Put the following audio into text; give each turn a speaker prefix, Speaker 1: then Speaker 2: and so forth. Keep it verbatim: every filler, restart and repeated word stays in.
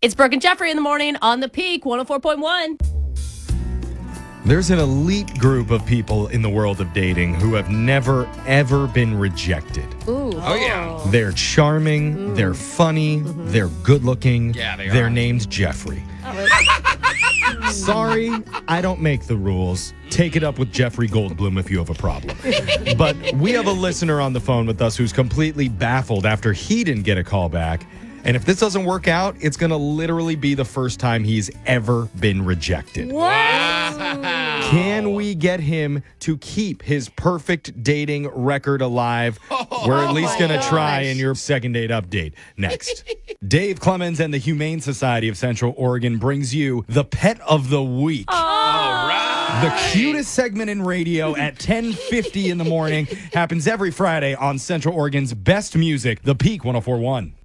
Speaker 1: It's Brooke and Jeffrey in the morning on the Peak one oh four point one.
Speaker 2: There's an elite group of people in the world of dating who have never, ever been rejected.
Speaker 1: Ooh.
Speaker 3: Oh, yeah.
Speaker 2: They're charming,
Speaker 1: Ooh.
Speaker 2: they're funny,
Speaker 1: Mm-hmm.
Speaker 2: they're good looking.
Speaker 3: Yeah, they
Speaker 2: They're
Speaker 3: are.
Speaker 2: named Jeffrey.
Speaker 1: Oh,
Speaker 2: Sorry, I don't make the rules. Take it up with Jeffrey Goldblum if you have a problem. But we have a listener on the phone with us who's completely baffled after he didn't get a call back. And if this doesn't work out, it's going to literally be the first time he's ever been rejected.
Speaker 1: what?
Speaker 2: Can we get him to keep his perfect dating record alive? We're at least
Speaker 1: my
Speaker 2: going to
Speaker 1: gosh.
Speaker 2: try in your second date update next. Dave Clemens and the Humane Society of Central Oregon brings you the Pet of the Week.
Speaker 3: All right.
Speaker 2: The cutest segment in radio at ten fifty in the morning happens every Friday on Central Oregon's best music, The Peak one oh four point one.